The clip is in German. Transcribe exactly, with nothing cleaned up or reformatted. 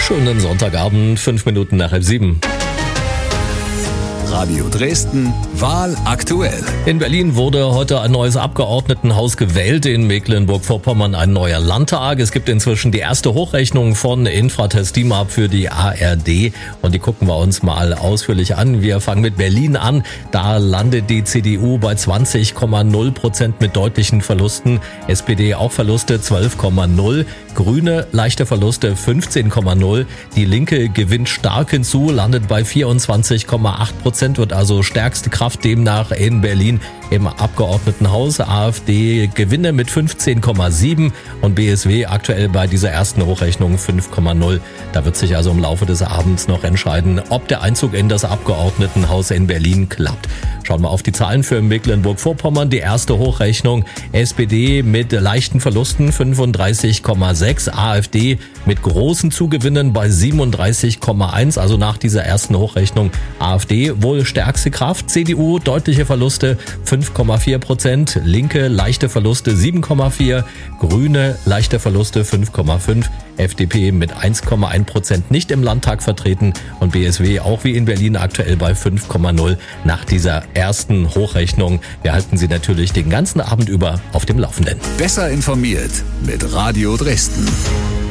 Schönen Sonntagabend, fünf Minuten nach halb sieben. Radio Dresden, Wahl aktuell. In Berlin wurde heute ein neues Abgeordnetenhaus gewählt, in Mecklenburg-Vorpommern ein neuer Landtag. Es gibt inzwischen die erste Hochrechnung von Infratest DIMAP für die A R D und die gucken wir uns mal ausführlich an. Wir fangen mit Berlin an. Da landet die C D U bei zwanzig Komma null Prozent mit deutlichen Verlusten. S P D auch Verluste zwölf Komma null. Grüne leichte Verluste fünfzehn Komma null. Die Linke gewinnt stark hinzu, landet bei vierundzwanzig Komma acht Prozent, wird also stärkste Kraft demnach in Berlin im Abgeordnetenhaus. AfD Gewinne mit fünfzehn Komma sieben und B S W aktuell bei dieser ersten Hochrechnung fünf Komma null. Da wird sich also im Laufe des Abends noch entscheiden, ob der Einzug in das Abgeordnetenhaus in Berlin klappt. Schauen wir auf die Zahlen für Mecklenburg-Vorpommern. Die erste Hochrechnung: S P D mit leichten Verlusten fünfunddreißig Komma sechs, AfD mit großen Zugewinnen bei siebenunddreißig Komma eins, also nach dieser ersten Hochrechnung AfD wohl stärkste Kraft. C D U deutliche Verluste fünf Komma vier Prozent, Linke leichte Verluste sieben Komma vier, Grüne leichte Verluste fünf Komma fünf, F D P mit eins Komma eins Prozent nicht im Landtag vertreten und B S W auch wie in Berlin aktuell bei fünf Komma null nach dieser ersten Hochrechnung. Wir halten Sie natürlich den ganzen Abend über auf dem Laufenden. Besser informiert mit Radio Dresden.